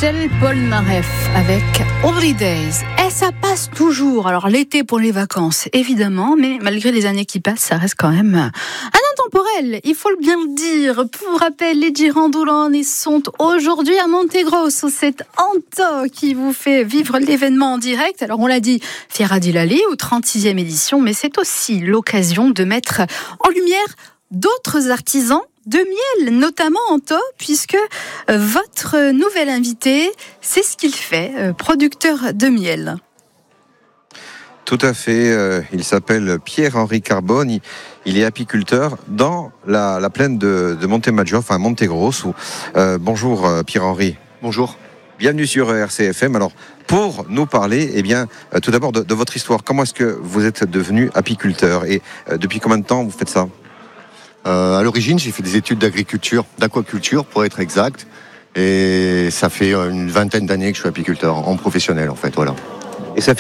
Michel Polnareff avec Holidays. Et ça passe toujours. Alors l'été pour les vacances, évidemment, mais malgré les années qui passent, ça reste quand même un intemporel. Il faut bien le dire. Pour rappel, les Girandoloni sont aujourd'hui à Montegrosso. C'est Anto qui vous fait vivre l'événement en direct. Alors on l'a dit, Fiera di Lali ou 36e édition, mais c'est aussi l'occasion de mettre en lumière d'autres artisans de miel, notamment Anto, puisque votre nouvel invité, c'est ce qu'il fait, producteur de miel. Tout à fait, il s'appelle Pierre-Henri Carbone, il est apiculteur dans la plaine de Montemaggiore, enfin Montegrosso. Bonjour Pierre-Henri. Bonjour. Bienvenue sur RCFM. Alors, pour nous parler, tout d'abord de votre histoire, comment est-ce que vous êtes devenu apiculteur et depuis combien de temps vous faites ça ? À l'origine, j'ai fait des études d'aquaculture pour être exact, et ça fait une vingtaine d'années que je suis apiculteur en professionnel en fait, voilà. Et ça fait